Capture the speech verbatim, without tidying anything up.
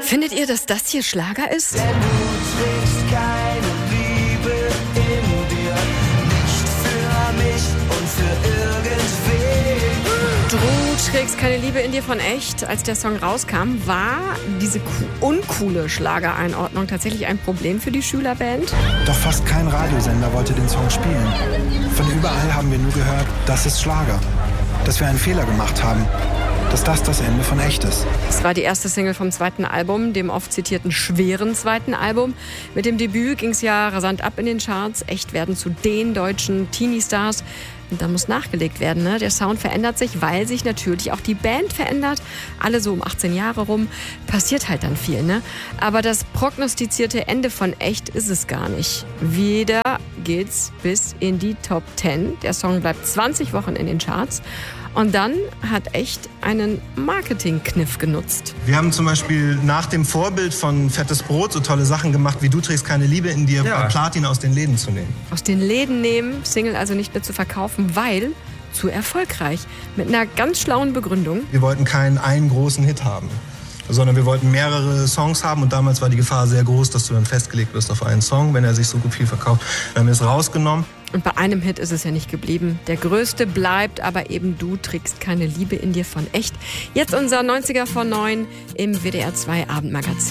Findet ihr, dass das hier Schlager ist? Denn du trägst keine Liebe in dir, nicht für mich und für irgendwen. Du trägst keine Liebe in dir von Echt. Als der Song rauskam, war diese uncoole Schlagereinordnung tatsächlich ein Problem für die Schülerband? Doch fast kein Radiosender wollte den Song spielen. Von überall haben wir nur gehört, das ist Schlager. Dass wir einen Fehler gemacht haben. Dass das das Ende von Echt ist. Es war die erste Single vom zweiten Album, dem oft zitierten schweren zweiten Album. Mit dem Debüt ging es ja rasant ab in den Charts. Echt werden zu den deutschen Teenie-Stars. Und da muss nachgelegt werden, ne? Der Sound verändert sich, weil sich natürlich auch die Band verändert. Alle so um achtzehn Jahre rum. Passiert halt dann viel, ne? Aber das prognostizierte Ende von Echt ist es gar nicht. Wieder geht's bis in die Top zehn. Der Song bleibt zwanzig Wochen in den Charts. Und dann hat Echt einen Marketingkniff genutzt. Wir haben zum Beispiel nach dem Vorbild von Fettes Brot so tolle Sachen gemacht, wie Du trägst keine Liebe in dir, ja. Platin aus den Läden zu nehmen. Aus den Läden nehmen, Single also nicht mehr zu verkaufen, weil zu erfolgreich. Mit einer ganz schlauen Begründung. Wir wollten keinen einen großen Hit haben, sondern wir wollten mehrere Songs haben. Und damals war die Gefahr sehr groß, dass du dann festgelegt wirst auf einen Song, wenn er sich so gut viel verkauft. Dann haben wir es rausgenommen. Und bei einem Hit ist es ja nicht geblieben. Der größte bleibt aber eben Du trägst keine Liebe in dir von Echt. Jetzt unser neunziger von neun im W D R zwei Abendmagazin.